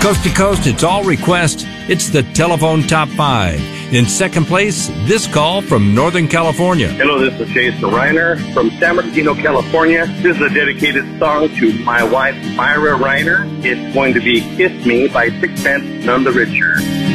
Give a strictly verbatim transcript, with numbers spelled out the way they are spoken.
Coast to coast, it's all request. It's the telephone top five. In second place, this call from Northern California. Hello, this is Jason Reiner from San Bernardino, California. This is a dedicated song to my wife, Myra Reiner. It's going to be Kiss Me by Sixpence None the Richer.